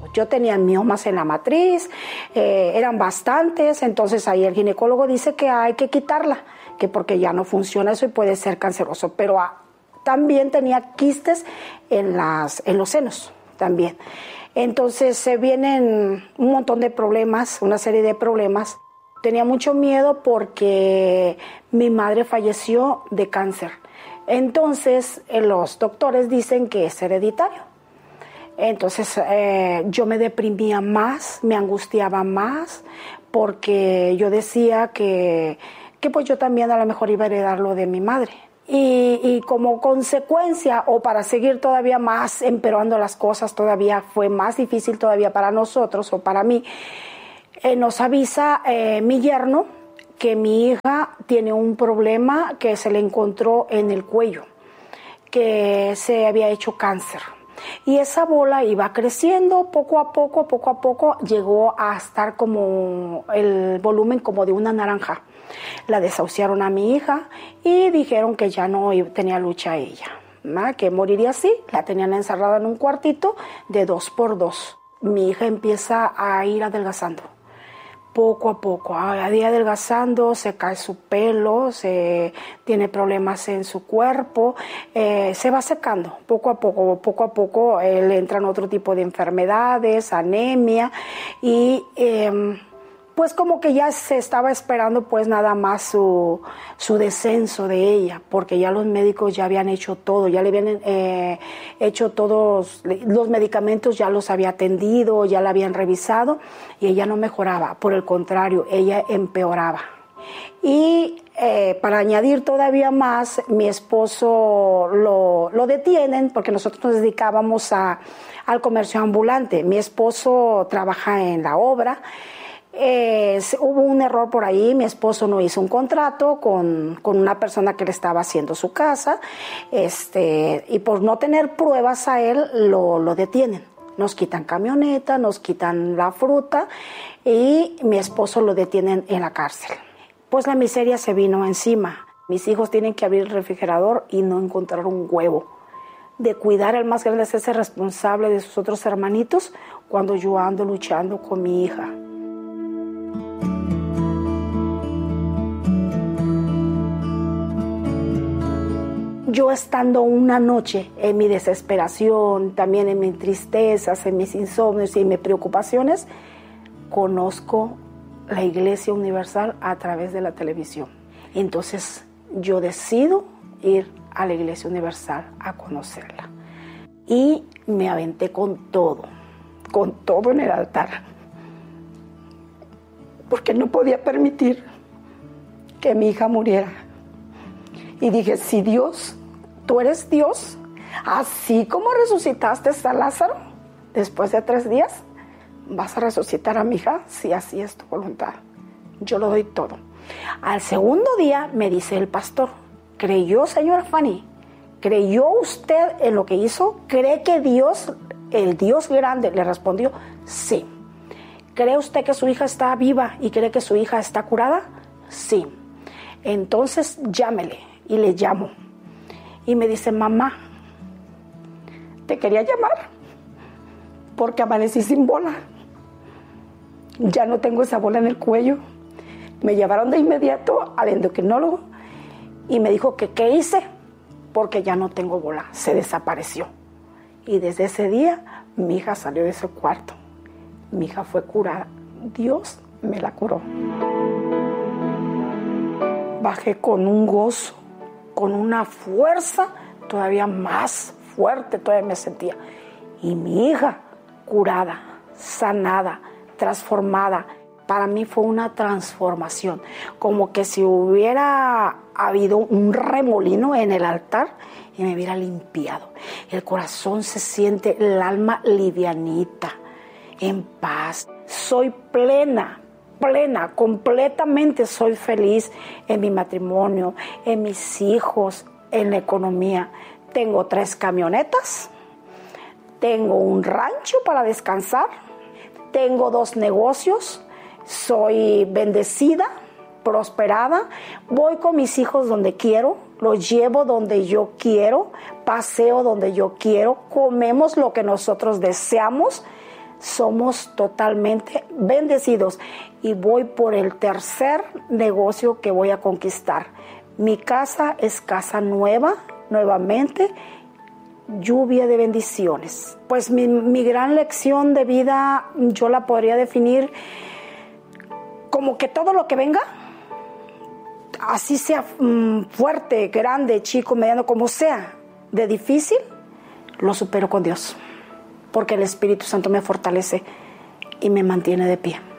Yo tenía miomas en la matriz, eran bastantes, entonces ahí el ginecólogo dice que hay que quitarla, que porque ya no funciona eso y puede ser canceroso, pero también tenía quistes en los senos también. Entonces se vienen un montón de problemas, una serie de problemas. Tenía mucho miedo porque mi madre falleció de cáncer. Entonces los doctores dicen que es hereditario. Entonces yo me deprimía más, me angustiaba más, porque yo decía que pues yo también a lo mejor iba a heredar lo de mi madre. Y como consecuencia, o para seguir todavía más empeorando las cosas, todavía fue más difícil todavía para nosotros o para mí, nos avisa mi yerno que mi hija tiene un problema que se le encontró en el cuello, que se había hecho cáncer. Y esa bola iba creciendo poco a poco, llegó a estar como el volumen como de una naranja. La desahuciaron a mi hija y dijeron que ya no tenía lucha ella, ¿no? Que moriría así. La tenían encerrada en un cuartito de 2x2. Mi hija empieza a ir adelgazando. Poco a poco, a día adelgazando, se cae su pelo, tiene problemas en su cuerpo, se va secando poco a poco le entran otro tipo de enfermedades, anemia y pues como que ya se estaba esperando pues nada más su descenso de ella, porque ya los médicos ya habían hecho todo, ya le habían hecho todos los medicamentos, ya los había atendido, ya la habían revisado y ella no mejoraba, por el contrario, ella empeoraba. Y para añadir todavía más, mi esposo lo detienen porque nosotros nos dedicábamos al comercio ambulante. Mi esposo trabaja en la obra. Hubo un error por ahí, mi esposo no hizo un contrato con una persona que le estaba haciendo su casa, y por no tener pruebas a él lo detienen. Nos quitan camioneta, nos quitan la fruta y mi esposo lo detienen en la cárcel. Pues la miseria se vino encima. Mis hijos tienen que abrir el refrigerador y no encontrar un huevo. De cuidar el más grande, es ese responsable de sus otros hermanitos cuando yo ando luchando con mi hija. Yo estando una noche en mi desesperación, también en mis tristezas, en mis insomnios y en mis preocupaciones, conozco la Iglesia Universal a través de la televisión. Entonces yo decido ir a la Iglesia Universal a conocerla. Y me aventé con todo en el altar. Porque no podía permitir que mi hija muriera. Y dije, si Dios, tú eres Dios, así como resucitaste a Lázaro después de 3 días, vas a resucitar a mi hija si así es tu voluntad. Yo lo doy todo. Al segundo día me dice el pastor, ¿creyó, señora Fanny? ¿Creyó usted en lo que hizo? ¿Cree que Dios, el Dios grande, le respondió? Sí. ¿Cree usted que su hija está viva y cree que su hija está curada? Sí. Entonces llámele. Y le llamo. Y me dice, mamá, te quería llamar porque amanecí sin bola. Ya no tengo esa bola en el cuello. Me llevaron de inmediato al endocrinólogo y me dijo que qué hice porque ya no tengo bola. Se desapareció. Y desde ese día mi hija salió de ese cuarto. Mi hija fue curada. Dios me la curó. Bajé con un gozo, con una fuerza todavía más fuerte, todavía me sentía. Y mi hija curada, sanada, transformada. Para mí fue una transformación, como que si hubiera habido un remolino en el altar y me hubiera limpiado. El corazón se siente, el alma livianita, en paz. Soy plena, completamente soy feliz en mi matrimonio, en mis hijos, en la economía. Tengo 3 camionetas, tengo un rancho para descansar, tengo 2 negocios, soy bendecida, prosperada, voy con mis hijos donde quiero, los llevo donde yo quiero, paseo donde yo quiero, comemos lo que nosotros deseamos. somos totalmente bendecidos. Y voy por el tercer negocio que voy a conquistar. Mi casa es casa nueva, nuevamente, lluvia de bendiciones. Pues mi gran lección de vida yo la podría definir como que todo lo que venga, así sea fuerte, grande, chico, mediano, como sea, de difícil, lo supero con Dios, porque el Espíritu Santo me fortalece y me mantiene de pie.